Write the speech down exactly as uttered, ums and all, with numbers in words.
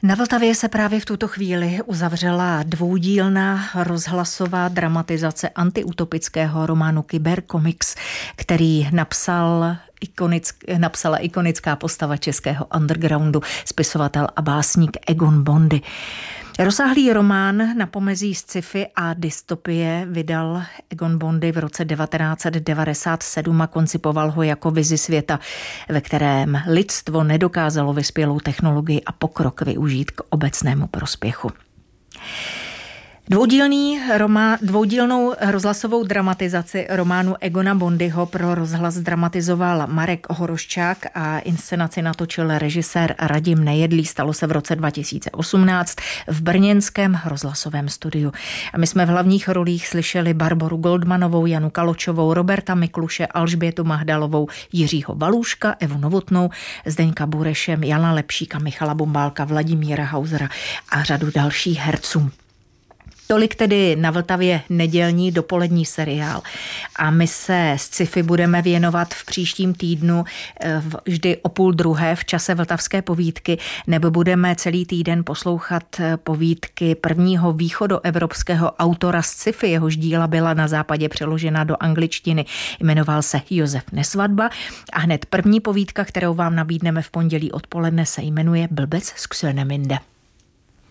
Na Vltavě se právě v tuto chvíli uzavřela dvoudílná rozhlasová dramatizace antiutopického románu Kyberkomiks, který napsal ikonick, napsala ikonická postava českého undergroundu, spisovatel a básník Egon Bondy. Rozsáhlý román na pomezí sci-fi a dystopie vydal Egon Bondy v roce devatenáct set devadesát sedm a koncipoval ho jako vizi světa, ve kterém lidstvo nedokázalo vyspělou technologii a pokrok využít k obecnému prospěchu. Dvoudílný román, dvoudílnou rozhlasovou dramatizaci románu Egona Bondyho pro rozhlas dramatizoval Marek Horoščák a inscenaci natočil režisér Radim Nejedlý. Stalo se v roce dva tisíce osmnáct v brněnském rozhlasovém studiu. A my jsme v hlavních rolích slyšeli Barboru Goldmanovou, Janu Kaločovou, Roberta Mikluše, Alžbětu Mahdalovou, Jiřího Valůška, Evu Novotnou, Zdeňka Bureše, Jana Lepšíka, Michala Bombálka, Vladimíra Hausera a řadu dalších herců. Tolik tedy na Vltavě nedělní dopolední seriál. A my se sci-fi budeme věnovat v příštím týdnu vždy o půl druhé v čase Vltavské povídky, nebo budeme celý týden poslouchat povídky prvního východoevropského autora sci-fi, jehož díla byla na západě přeložena do angličtiny. Jmenoval se Josef Nesvadba a hned první povídka, kterou vám nabídneme v pondělí odpoledne, se jmenuje Blbec z Xöneminde.